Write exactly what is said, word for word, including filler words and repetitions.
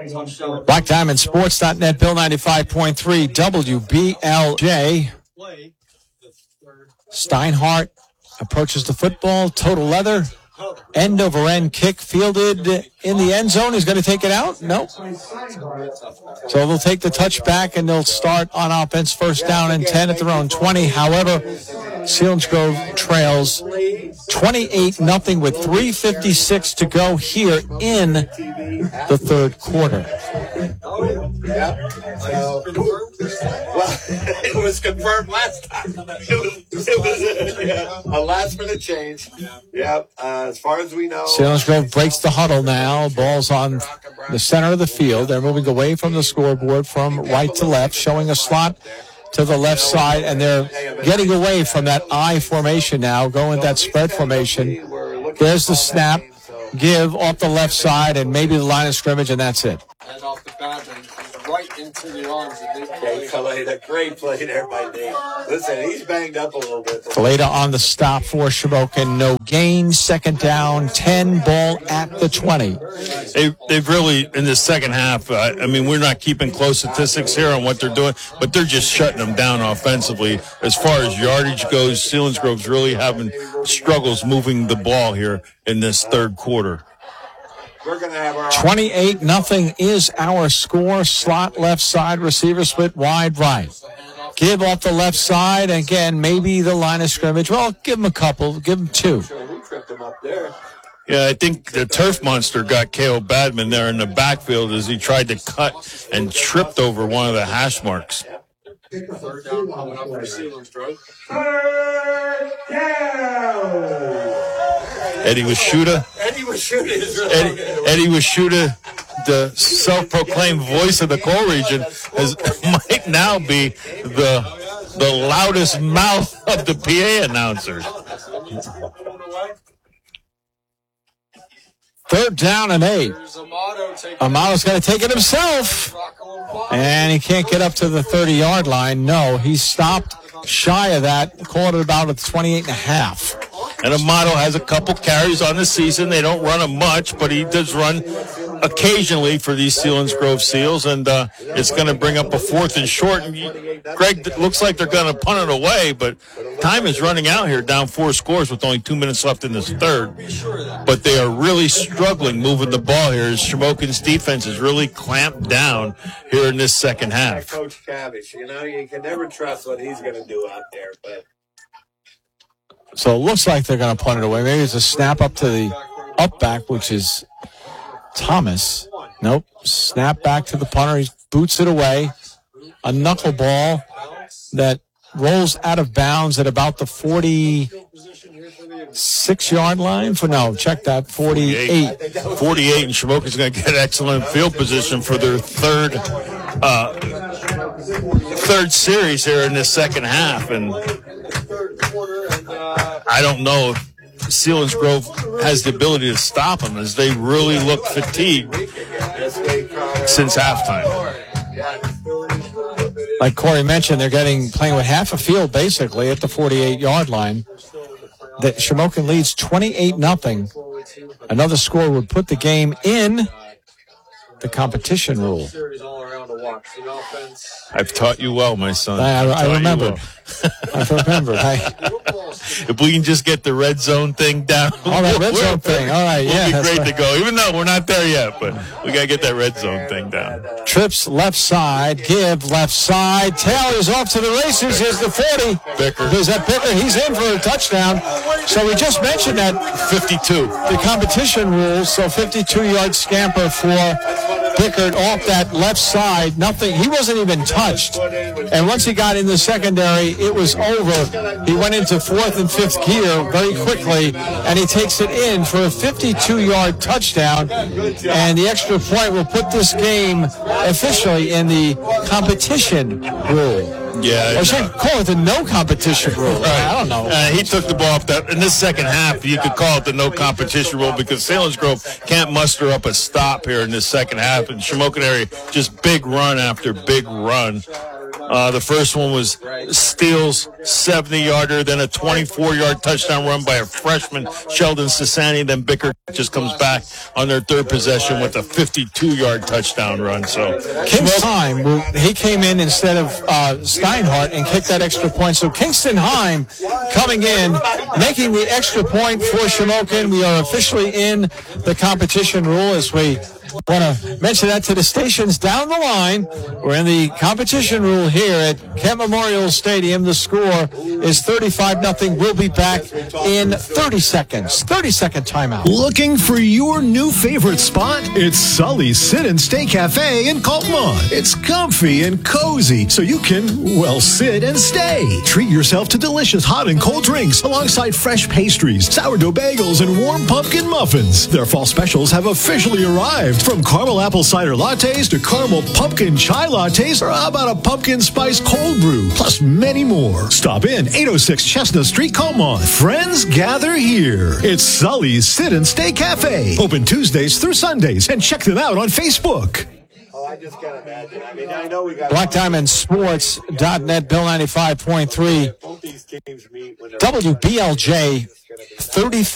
Black Diamond Sports dot net, Bill ninety-five point three, W B L J. Steinhardt approaches the football, total leather, end over end kick fielded in the end zone. He's going to take it out? No. So they'll take the touch back and they'll start on offense, first down and ten at their own twenty. However, Selinsgrove trails twenty-eight nothing with three fifty-six to go here in the third quarter. Yeah. So, well, it was confirmed last time. It was, it was yeah, a last minute change. Yeah. Uh, as far as we know, Selinsgrove breaks the huddle now. Ball's on the center of the field. They're moving away from the scoreboard from right to left, showing a slot to the left side, and they're getting away from that I formation now, going that spread formation. There's the snap, give off the left side, and maybe the line of scrimmage, and that's it. And off the boundary, right into the arms of Nate Nate Kaleda. Great play there by Nate. Listen, he's banged up a little bit. Kaleda on the stop for Shamokin. No gain, second down, ten, ball at the twenty. They, they've really, in the second half, uh, I mean, we're not keeping close statistics here on what they're doing, but they're just shutting them down offensively. As far as yardage goes, Selinsgrove's really having struggles moving the ball here in this third quarter. We're going to have our twenty-eight nothing is our score. Slot left side, receiver split wide right. Give off the left side. Again, maybe the line of scrimmage. Well, give him a couple. Give him two. Yeah, I think the turf monster got K O Badman there in the backfield as he tried to cut and tripped over one of the hash marks. Third down coming up for Selinsgrove. third down. Eddie Washuta. Eddie Washuta is really Eddie, Eddie Washuta, the self-proclaimed voice of the coal region, has, might now be the the loudest mouth of the P A announcers. Third down and eight. Amato's going to take it himself. And he can't get up to the thirty-yard line. No, he's stopped shy of that. Called it about a twenty-eight and a half. And Amato has a couple carries on the season. They don't run him much, but he does run occasionally for these Selinsgrove Seals, and uh, it's going to bring up a fourth and short. And Greg, it looks like they're going to punt it away, but time is running out here, down four scores with only two minutes left in this third. But they are really struggling moving the ball here as Shamokin's defense is really clamped down here in this second half. Coach Cabbage, you know, you can never trust what he's going to do out there, but. So it looks like they're going to punt it away. Maybe it's a snap up to the up back, which is Thomas. Nope. Snap back to the punter. He boots it away. A knuckleball that rolls out of bounds at about the forty-six-yard line. For no, check that, forty-eight. forty-eight, and Shamokin's going to get excellent field position for their third uh, third series here in this second half. And I don't know if Selinsgrove has the ability to stop them as they really look fatigued since halftime. Like Corey mentioned, they're getting playing with half a field basically at the forty-eight-yard line. That Shamokin leads twenty-eight nothing. Another score would put the game in the competition rule. I've taught you well, my son. I, I, I remember. I remember. I, if we can just get the red zone thing down. Oh, that red zone thing. All right, we'll yeah. We'll be great right. to go. Even though we're not there yet, but we got to get that red zone thing down. Trips left side, give left side. Taylor's off to the races. Here's the forty. Bicker. There's that Bicker. He's in for a touchdown. So we just mentioned that fifty-two. The competition rules. So fifty-two-yard scamper for Bickert off that left side. Nothing. He wasn't even touched. And once he got in the secondary, it was over. He went into fourth and fifth gear very quickly, and he takes it in for a fifty-two-yard touchdown. And the extra point will put this game officially in the competition rule. Yeah. Or should I call it the no competition rule? Right. I don't know. Uh, he took the ball off that. In this second half, you could call it the no competition rule because Selinsgrove can't muster up a stop here in this second half. And Shamokin area, just big run after big run. Uh, the first one was Steele's seventy-yarder, then a twenty-four-yard touchdown run by a freshman, Sheldon Sasani. Then Bickert just comes back on their third possession with a fifty-two-yard touchdown run. So Kingston Heim, he came in instead of uh, Steinhardt and kicked that extra point. So Kingston Heim coming in, making the extra point for Shamokin. We are officially in the competition rule as we want to mention that to the stations down the line. We're in the competition rule here at Kent Memorial Stadium. The score is thirty-five nothing. We'll be back in thirty seconds. thirty-second timeout. Looking for your new favorite spot? It's Sully's Sit and Stay Cafe in Coltmont. It's comfy and cozy, so you can, well, sit and stay. Treat yourself to delicious hot and cold drinks alongside fresh pastries, sourdough bagels, and warm pumpkin muffins. Their fall specials have officially arrived. From caramel apple cider lattes to caramel pumpkin chai lattes, or how about a pumpkin spice cold brew, plus many more. Stop in eight oh six Chestnut Street, Colmont. Friends gather here. It's Sully's Sit and Stay Cafe. Open Tuesdays through Sundays, and check them out on Facebook. Oh, I just can't imagine. I mean, I know we got Black Diamond Sports dot net, Bill ninety-five point three. both these teams meet when they're W B L J thirty.